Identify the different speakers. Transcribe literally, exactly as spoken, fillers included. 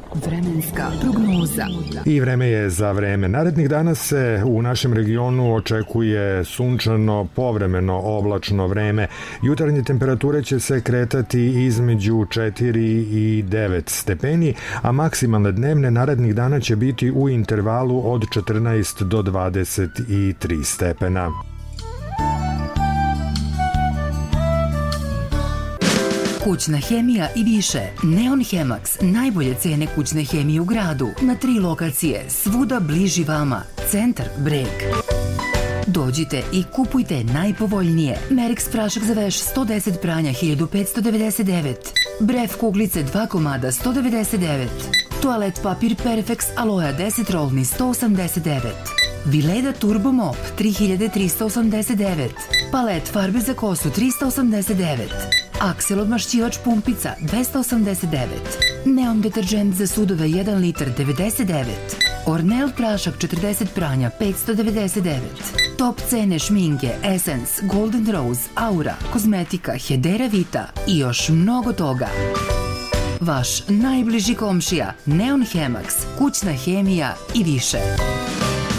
Speaker 1: Vremenska prognoza.
Speaker 2: I vreme je za vreme. Narednih dana se u našem regionu očekuje sunčano, povremeno oblačno vreme. Jutarnje temperature će se kretati između četiri i devet stepeni, a maksimalne dnevne narednih dana će biti u intervalu od četrnaest do dvadeset tri stepena.
Speaker 1: Kućna hemija i više. Neon Hemax. Najbolje cene kućne hemije u gradu. Na tri lokacije. Svuda bliži vama. Centar Breg. Dođite i kupujte najpovoljnije. Merix prašak za veš sto deset pranja hiljadu petsto devedeset devet. Bref kuglice dva komada sto devedeset devet. Toalet papir Perfex aloja deset rolni sto osamdeset devet. Vileda Turbo Mop tri hiljade trista osamdeset devet. Palet farbe za kosu tristo osamdeset devet. Aksel odmašćivač pumpica dvesta osamdeset devet. Neon deterđent za sudove jedan litar devedeset devet. Ornel prašak četrdeset pranja petsto devedeset devet. Top cene šminke Essence, Golden Rose, Aura, kozmetika Hedera Vita i još mnogo toga. Vaš najbliži komšija Neon Hemax, kućna hemija i više.